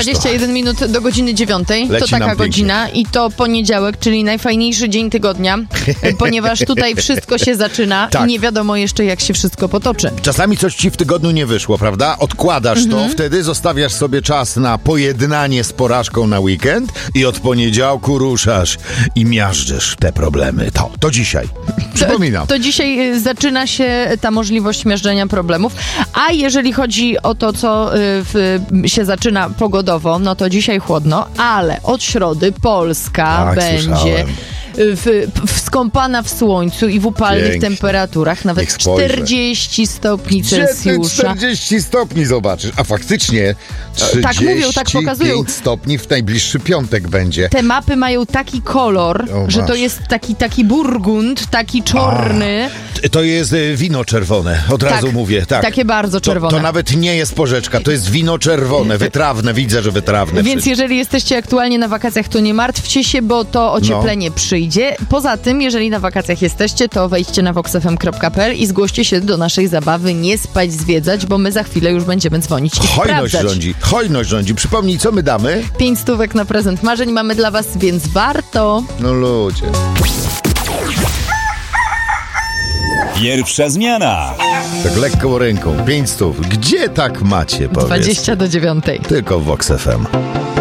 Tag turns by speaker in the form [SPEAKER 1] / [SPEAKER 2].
[SPEAKER 1] 21 minut do godziny 9. To taka godzina i to poniedziałek, czyli najfajniejszy dzień tygodnia, ponieważ tutaj wszystko się zaczyna i nie wiadomo jeszcze, jak się wszystko potoczy.
[SPEAKER 2] Czasami coś ci w tygodniu nie wyszło, prawda? Odkładasz to, wtedy zostawiasz sobie czas na pojednanie z porażką na weekend i od poniedziałku ruszasz i miażdżysz te problemy. To dzisiaj. Przypominam.
[SPEAKER 1] To dzisiaj zaczyna się ta możliwość miażdżenia problemów. A jeżeli chodzi o to, co się zaczyna pogodowo, no to dzisiaj chłodno, ale od środy Polska będzie skąpana w słońcu i w upalnych temperaturach, nawet 40 stopni Celsjusza.
[SPEAKER 2] 40 stopni zobaczysz, a faktycznie 35
[SPEAKER 1] tak mówią, tak pokazują.
[SPEAKER 2] stopni w najbliższy piątek będzie.
[SPEAKER 1] Te mapy mają taki kolor, że to jest taki burgund, taki czarny.
[SPEAKER 2] To jest wino czerwone, od razu mówię. Tak.
[SPEAKER 1] Takie bardzo czerwone.
[SPEAKER 2] To nawet nie jest porzeczka, to jest wino czerwone, wytrawne, widzę, że wytrawne.
[SPEAKER 1] Więc jeżeli jesteście aktualnie na wakacjach, to nie martwcie się, bo to ocieplenie przyjdzie. Poza tym, jeżeli na wakacjach jesteście, to wejdźcie na voxfm.pl i zgłoście się do naszej zabawy Nie spać, zwiedzać, bo my za chwilę już będziemy dzwonić i sprawdzać.
[SPEAKER 2] Hojność rządzi. Przypomnij, co my damy?
[SPEAKER 1] 5 stówek na prezent marzeń mamy dla was, więc warto.
[SPEAKER 2] No ludzie.
[SPEAKER 3] Pierwsza zmiana.
[SPEAKER 2] Tak lekką ręką. 5 stów. Gdzie tak macie, powiedz?
[SPEAKER 1] 20 do 9.
[SPEAKER 2] Tylko w Vox FM.